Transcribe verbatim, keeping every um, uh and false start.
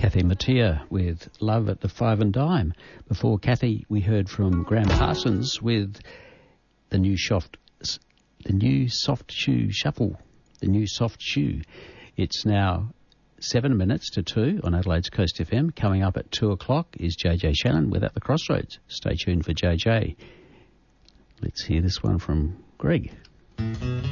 Kathy Mattia with Love at the Five and Dime. Before Kathy, we heard from Graham Parsons with the new soft, the new soft shoe shuffle, the new soft shoe. It's now seven minutes to two on Adelaide's Coast F M. Coming up at two o'clock is J J Shannon with At the Crossroads. Stay tuned for J J. Let's hear this one from Greg.